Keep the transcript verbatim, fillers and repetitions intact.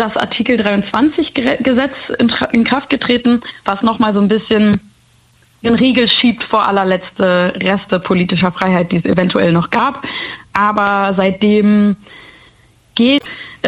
das Artikel dreiundzwanzig-Gesetz in Kraft getreten, was nochmal so ein bisschen den Riegel schiebt vor allerletzte Reste politischer Freiheit, die es eventuell noch gab. Aber seitdem